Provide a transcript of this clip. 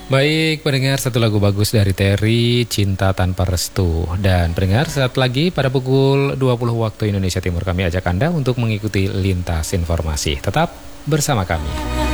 Baik, pendengar, satu lagu bagus dari Terry, Cinta Tanpa Restu. Dan pendengar, saat lagi pada pukul 20 waktu Indonesia Timur kami ajak Anda untuk mengikuti lintas informasi. Tetap bersama kami.